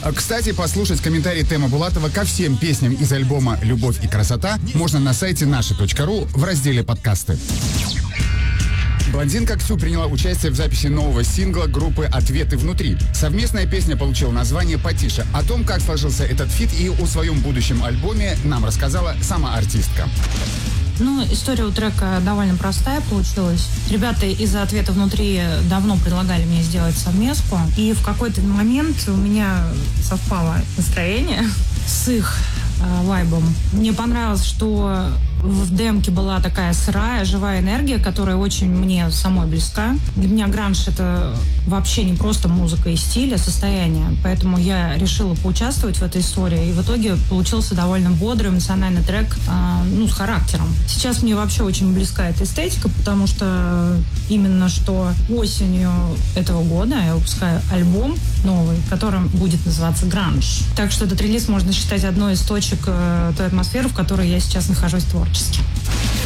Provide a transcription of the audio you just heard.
Кстати, послушать комментарий Тема Булатова ко всем песням из альбома «Любовь и красота» можно на сайте naша.ru в разделе «Подкасты». Блондинка Ксю приняла участие в записи нового сингла группы «Ответы внутри». Совместная песня получила название «Потише». О том, как сложился этот фит и о своем будущем альбоме, нам рассказала сама артистка. История у трека довольно простая получилась. Ребята из «Ответа внутри» давно предлагали мне сделать совместку. И в какой-то момент у меня совпало настроение с их вайбом. Мне понравилось, что в демке была такая сырая, живая энергия, которая очень мне самой близка. Для меня гранж — это вообще не просто музыка и стиль, а состояние. Поэтому я решила поучаствовать в этой истории. И в итоге получился довольно бодрый, эмоциональный трек, с характером. Сейчас мне вообще очень близка эта эстетика, потому что именно что осенью этого года я выпускаю альбом новый, которым будет называться «Гранж». Так что этот релиз можно считать одной из точек той атмосферы, в которой я сейчас нахожусь творчески.